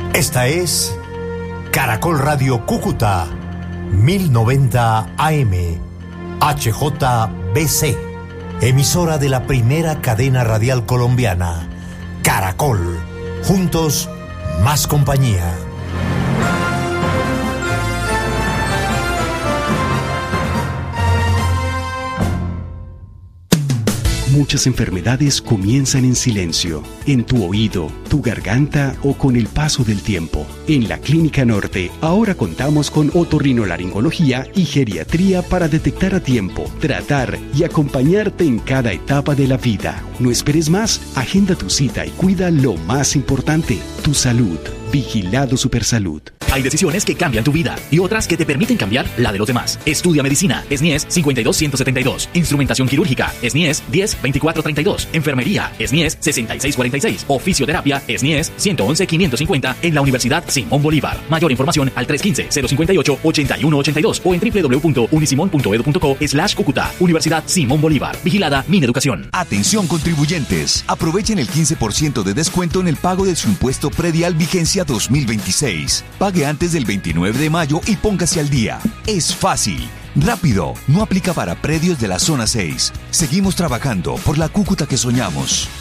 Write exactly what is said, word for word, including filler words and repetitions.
Esta es Caracol Radio Cúcuta, mil noventa A M, H J B C, emisora de la primera cadena radial colombiana, Caracol. Juntos, más compañía. Muchas enfermedades comienzan en silencio, en tu oído, tu garganta o con el paso del tiempo. En la Clínica Norte, ahora contamos con otorrinolaringología y geriatría para detectar a tiempo, tratar y acompañarte en cada etapa de la vida. No esperes más, agenda tu cita y cuida lo más importante, tu salud. Vigilado Supersalud. Hay decisiones que cambian tu vida y otras que te permiten cambiar la de los demás. Estudia medicina, S N I E S cincuenta y dos ciento setenta y dos. Instrumentación quirúrgica, S N I E S diez veinticuatro treinta y dos. Enfermería, S N I E S sesenta y seis cuarenta y seis. O fisioterapia, S N I E S ciento once quinientos cincuenta en la Universidad Simón Bolívar. Mayor información al tres uno cinco, cero cinco ocho, ocho uno ocho dos o en w w w punto unisimon punto edu punto co slash Cúcuta. Universidad Simón Bolívar. Vigilada Mineducación. Atención contribuyentes. Aprovechen el quince por ciento de descuento en el pago de su impuesto predial vigencia dos mil veintiséis. Pague antes del veintinueve de mayo y póngase al día. Es fácil, rápido, no aplica para predios de la zona seis. Seguimos trabajando por la Cúcuta que soñamos.